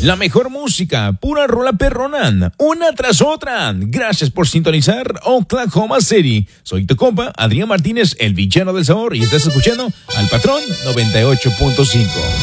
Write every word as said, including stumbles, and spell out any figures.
La mejor música, pura rola perrona, una tras otra. Gracias por sintonizar Oklahoma City. Soy tu compa, Adrián Martínez, el villano del sabor, y estás escuchando al Patrón noventa y ocho punto cinco.